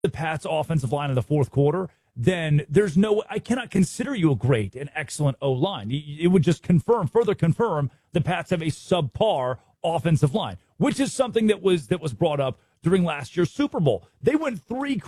the Pats' offensive line in the fourth quarter, then I cannot consider you a great and excellent O-line. It would just further confirm the Pats have a subpar offensive line, which is something that was brought up during last year's Super Bowl. They went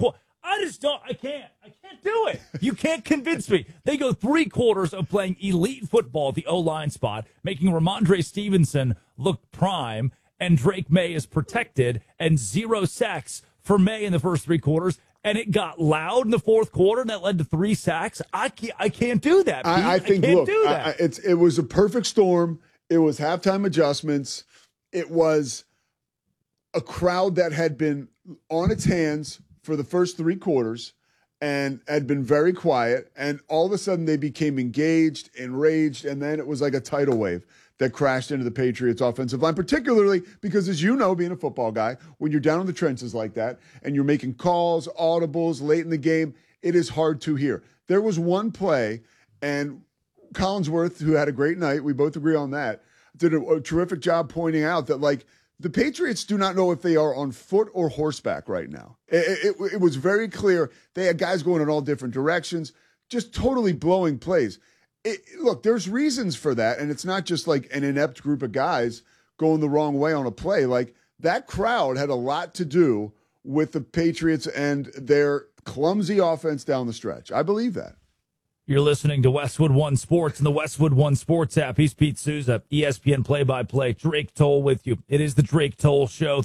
I can't do it. You can't convince me. They go 3 quarters of playing elite football at the O-line spot, making Ramondre Stevenson look prime, and Drake May is protected, and 0 sacks for May in the first 3 quarters, and it got loud in the fourth quarter, and that led to 3 sacks. I can't do that, Pete. I think, can't look, do that. It was a perfect storm. It was halftime adjustments. It was a crowd that had been on its hands for the first 3 quarters and had been very quiet, and all of a sudden they became engaged, enraged, and then it was like a tidal wave that crashed into the Patriots' offensive line, particularly because, as you know, being a football guy, when you're down in the trenches like that and you're making calls, audibles late in the game, it is hard to hear. There was one play, and Collinsworth, who had a great night, we both agree on that, did a terrific job pointing out that, like, the Patriots do not know if they are on foot or horseback right now. It was very clear. They had guys going in all different directions, just totally blowing plays. Look, there's reasons for that, and it's not just like an inept group of guys going the wrong way on a play. Like, that crowd had a lot to do with the Patriots and their clumsy offense down the stretch. I believe that. You're listening to Westwood One Sports and the Westwood One Sports app. He's Pete Souza, ESPN play-by-play. Drake Toll with you. It is the Drake Toll Show,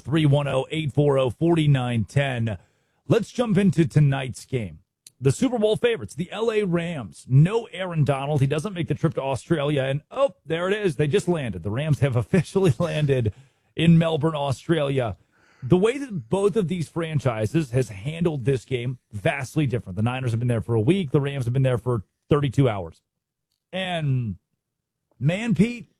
310-840-4910. Let's jump into tonight's game. The Super Bowl favorites, the L.A. Rams. No Aaron Donald. He doesn't make the trip to Australia. And, oh, there it is. They just landed. The Rams have officially landed in Melbourne, Australia. The way that both of these franchises has handled this game, vastly different. The Niners have been there for a week. The Rams have been there for 32 hours. And, man, Pete,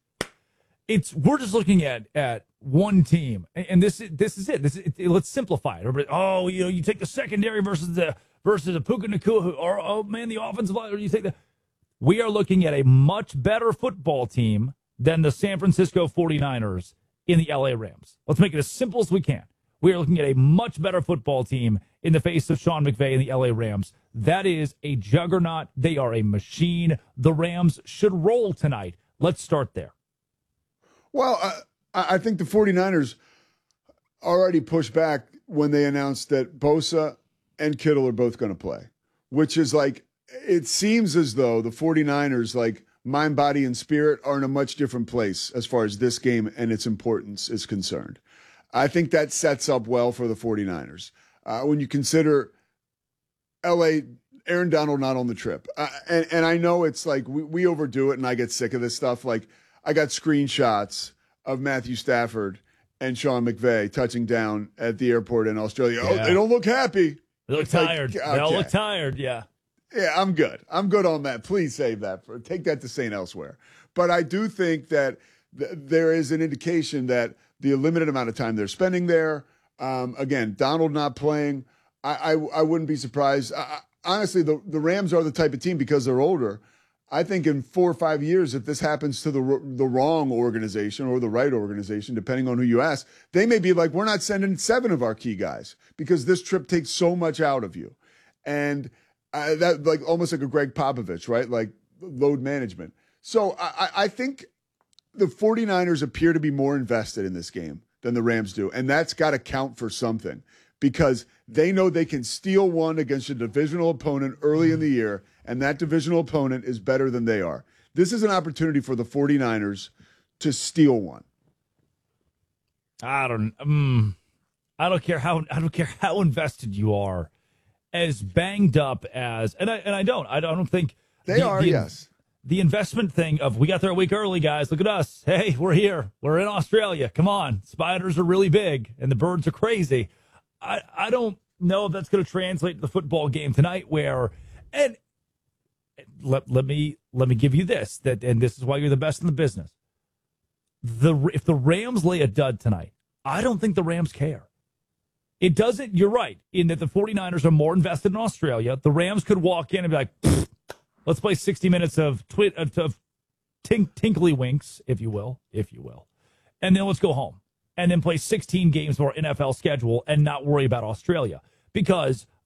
we're just looking at one team. And this is it. Let's simplify it. Everybody, you take the secondary versus a Puka Nacua, or, the offensive line, or you take we are looking at a much better football team than the San Francisco 49ers in the LA Rams. Let's make it as simple as we can. We are looking at a much better football team in the face of Sean McVay and the LA Rams. That is a juggernaut. They are a machine. The Rams should roll tonight. Let's start there. Well, I think the 49ers already pushed back when they announced that Bosa and Kittle are both going to play, which is like, it seems as though the 49ers, like, mind, body, and spirit are in a much different place as far as this game and its importance is concerned. I think that sets up well for the 49ers. When you consider L.A., Aaron Donald not on the trip. And I know it's like we overdo it and I get sick of this stuff. Like, I got screenshots of Matthew Stafford and Sean McVay touching down at the airport in Australia. Yeah. Oh, they don't look happy. They look tired. Like, okay. They all look tired, yeah. Yeah, I'm good. I'm good on that. Please save that. Take that to St. Elsewhere. But I do think that there is an indication that the limited amount of time they're spending there, again, Donald not playing, I wouldn't be surprised. Honestly, the Rams are the type of team, because they're older. I think in 4 or 5 years, if this happens to the wrong organization or the right organization, depending on who you ask, they may be like, we're not sending 7 of our key guys because this trip takes so much out of you. And that, like, almost like a Greg Popovich, right? Like, load management. So I think the 49ers appear to be more invested in this game than the Rams do. And that's got to count for something, because they know they can steal one against a divisional opponent early in the year, and that divisional opponent is better than they are. This is an opportunity for the 49ers to steal one. I don't care how invested you are, as banged up as, and I don't think they are. Yes. The investment thing of, we got there a week early, guys. Look at us. Hey, we're here. We're in Australia. Come on. Spiders are really big and the birds are crazy. I don't know if that's going to translate to the football game tonight, where, and let me give you this, and this is why you're the best in the business. If the Rams lay a dud tonight, I don't think the Rams care. It doesn't, you're right, in that the 49ers are more invested in Australia. The Rams could walk in and be like, let's play 60 minutes of tinkly winks, if you will, and then let's go home. And then play 16 games of our NFL schedule and not worry about Australia. Because